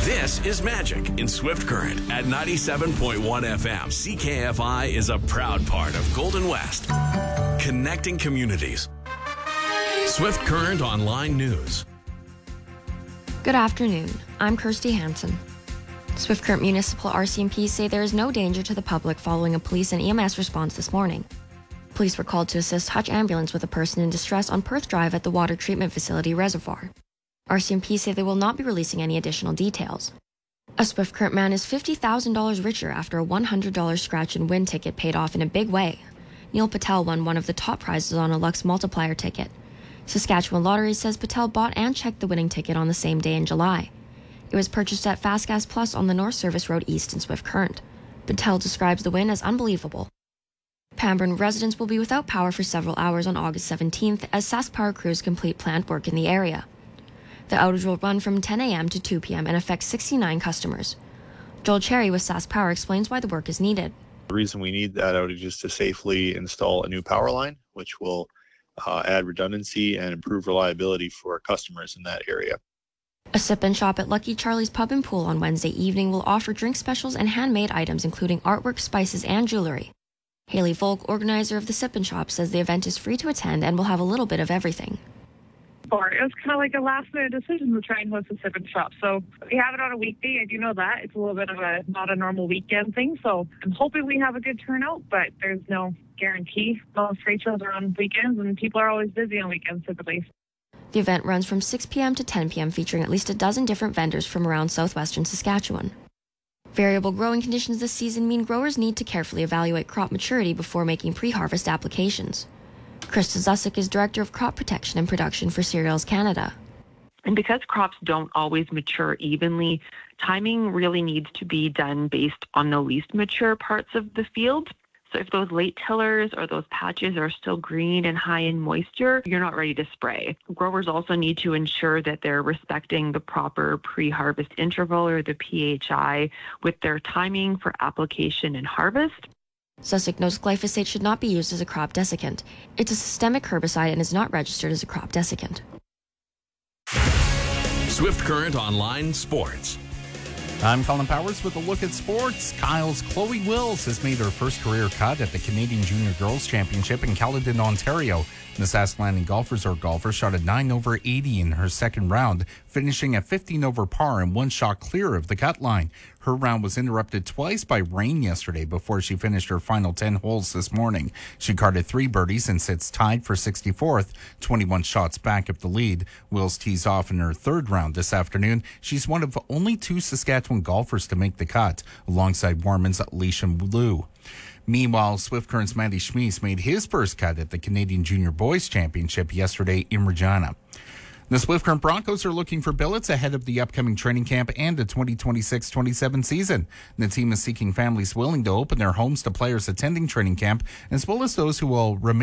This is Magic in Swift Current at 97.1 FM. CKFI is a proud part of Golden West, connecting communities. Swift Current Online News. Good afternoon. I'm Kirsty Hansen. Swift Current Municipal RCMP say there is no danger to the public following a police and EMS response this morning. Police were called to assist Hutch Ambulance with a person in distress on Perth Drive at the water treatment facility reservoir. RCMP say they will not be releasing any additional details. A Swift Current man is $50,000 richer after a $100 scratch and win ticket paid off in a big way. Neil Patel won one of the top prizes on a Lux multiplier ticket. Saskatchewan Lottery says Patel bought and checked the winning ticket on the same day in July. It was purchased at Fast Gas Plus on the North Service Road East in Swift Current. Patel describes the win as unbelievable. Pamburn residents will be without power for several hours on August 17th as Sask Power crews complete plant work in the area. The outage will run from 10 a.m. to 2 p.m. and affect 69 customers. Joel Cherry with Sask Power explains why the work is needed. The reason we need that outage is to safely install a new power line, which will add redundancy and improve reliability for our customers in that area. A sip-in shop at Lucky Charlie's Pub and Pool on Wednesday evening will offer drink specials and handmade items including artwork, spices, and jewelry. Haley Volk, organizer of the sip-in shop, says the event is free to attend and will have a little bit of everything. It was kind of like a last-minute decision to try and host a sip-in shop. So we have it on a weekday. I do know that. It's a little bit of a not a normal weekend thing. So I'm hoping we have a good turnout, but there's no guarantee. Most trade shows are on weekends, and people are always busy on weekends typically. The event runs from 6 p.m. to 10 p.m., featuring at least a dozen different vendors from around southwestern Saskatchewan. Variable growing conditions this season mean growers need to carefully evaluate crop maturity before making pre-harvest applications. Krista Zusick is Director of Crop Protection and Production for Cereals Canada. And because crops don't always mature evenly, timing really needs to be done based on the least mature parts of the field. So if those late tillers or those patches are still green and high in moisture, you're not ready to spray. Growers also need to ensure that they're respecting the proper pre-harvest interval, or the PHI, with their timing for application and harvest. Zusick knows glyphosate should not be used as a crop desiccant. It's a systemic herbicide and is not registered as a crop desiccant. Swift Current Online Sports. I'm Colin Powers with a look at sports. Kyle's Chloe Wills has made her first career cut at the Canadian Junior Girls Championship in Caledon, Ontario. The Sask Landing Golf Resort golfer shot a 9 over 80 in her second round, finishing at 15 over par and one shot clear of the cut line. Her round was interrupted twice by rain yesterday before she finished her final 10 holes this morning. She carded 3 birdies and sits tied for 64th, 21 shots back of the lead. Wills tees off in her third round this afternoon. She's one of only 2 Saskatchewan golfers to make the cut, alongside Warman's Leisha Liu. Meanwhile, Swift Current's Matty Schmies made his first cut at the Canadian Junior Boys Championship yesterday in Regina. The Swift Current Broncos are looking for billets ahead of the upcoming training camp and the 2026-27 season. The team is seeking families willing to open their homes to players attending training camp, as well as those who will remain